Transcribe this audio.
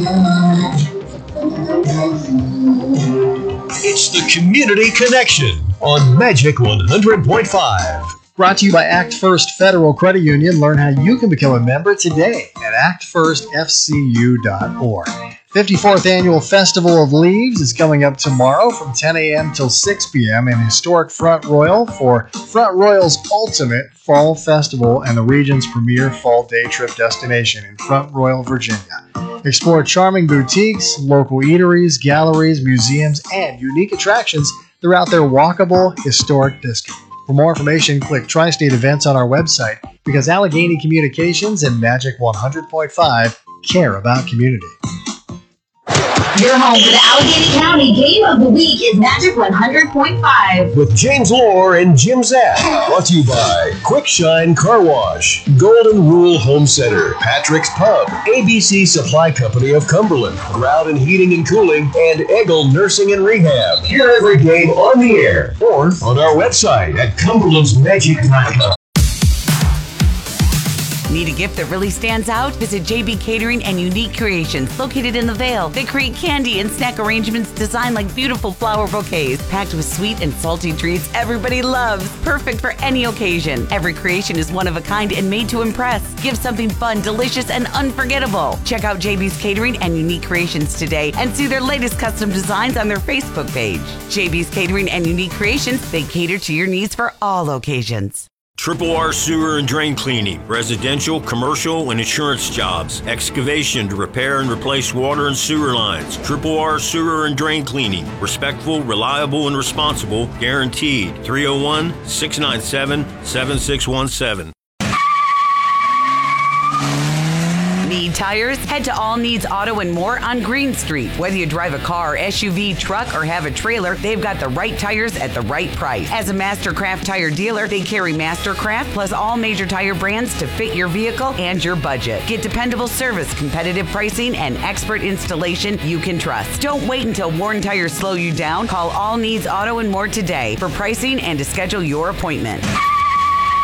It's the Community Connection on Magic 100.5. Brought to you by Act First Federal Credit Union. Learn how you can become a member today at actfirstfcu.org. 54th Annual Festival of Leaves is coming up tomorrow from 10 a.m. till 6 p.m. in historic Front Royal for Front Royal's ultimate fall festival and the region's premier fall day trip destination in Front Royal, Virginia. Explore charming boutiques, local eateries, galleries, museums, and unique attractions throughout their walkable historic district. For more information, click Tri-State Events on our website because Allegheny Communications and Magic 100.5 care about community. Your home for the Allegheny County Game of the Week is Magic 100.5. With James Lohr and Jim Zapp. Brought to you by Quick Shine Car Wash, Golden Rule Home Center, Patrick's Pub, ABC Supply Company of Cumberland, Groudon Heating and Cooling, and Eggle Nursing and Rehab. Hear every game on the air or on our website at cumberlandsmagic.com. Need a gift that really stands out? Visit JB Catering and Unique Creations, located in the Vale. They create candy and snack arrangements designed like beautiful flower bouquets, packed with sweet and salty treats everybody loves. Perfect for any occasion. Every creation is one of a kind and made to impress. Give something fun, delicious, and unforgettable. Check out JB's Catering and Unique Creations today and see their latest custom designs on their Facebook page. JB's Catering and Unique Creations, they cater to your needs for all occasions. Triple R Sewer and Drain Cleaning, residential, commercial, and insurance jobs, excavation to repair and replace water and sewer lines. Triple R Sewer and Drain Cleaning, respectful, reliable, and responsible, guaranteed. 301-697-7617. Need tires? Head to All Needs Auto and More on Green Street. Whether you drive a car, SUV, truck, or have a trailer, they've got the right tires at the right price. As a Mastercraft tire dealer, they carry Mastercraft plus all major tire brands to fit your vehicle and your budget. Get dependable service, competitive pricing, and expert installation you can trust. Don't wait until worn tires slow you down. Call All Needs Auto and More today for pricing and to schedule your appointment.